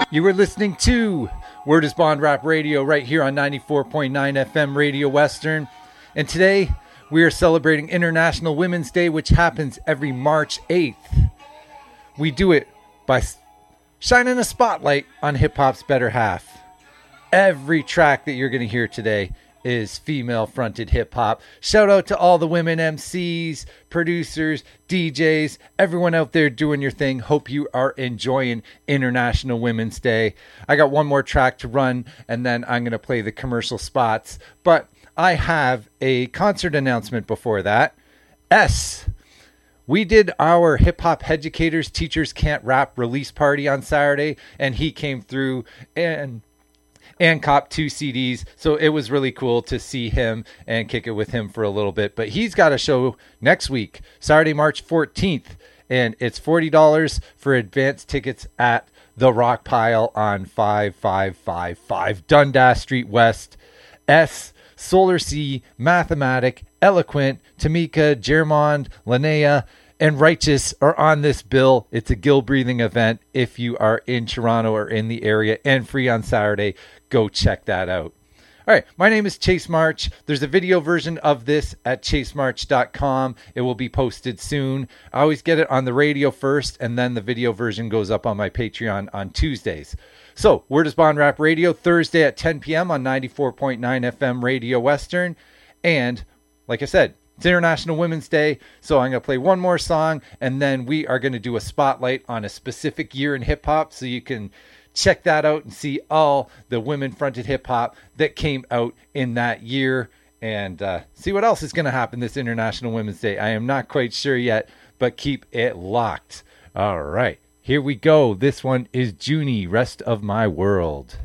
You were listening to Word is Bond Rap Radio right here on 94.9 FM Radio Western. And today we are celebrating International Women's Day, which happens every March 8th. We do it by shining a spotlight on hip-hop's better half. Every track that you're going to hear today is female-fronted hip-hop. Shout out to all the women MCs, producers, DJs, everyone out there doing your thing. Hope you are enjoying International Women's Day. I got one more track to run, and then I'm going to play the commercial spots. But I have a concert announcement before that. We did our hip-hop educators Teachers Can't Rap release party on Saturday, and he came through and copped 2 CDs, so it was really cool to see him and kick it with him for a little bit. But he's got a show next week, Saturday, March 14th, and it's $40 for advance tickets at The Rock Pile on 5555 Dundas Street West. Solar C, Mathematic, Eloquent, Tamika, Jermond, Linnea, and Righteous are on this bill. It's a gill-breathing event if you are in Toronto or in the area, and free on Saturday. Go check that out. All right, my name is Chase March. There's a video version of this at chasemarch.com. It will be posted soon. I always get it on the radio first, and then the video version goes up on my Patreon on Tuesdays. So, Word is Bond Rap Radio, Thursday at 10 p.m. on 94.9 FM Radio Western. And, like I said, it's International Women's Day, so I'm going to play one more song, and then we are going to do a spotlight on a specific year in hip-hop, so you can check that out and see all the women-fronted hip-hop that came out in that year, and see what else is going to happen this International Women's Day. I am not quite sure yet, but keep it locked. All right, here we go. This one is Junie, Rest of My World.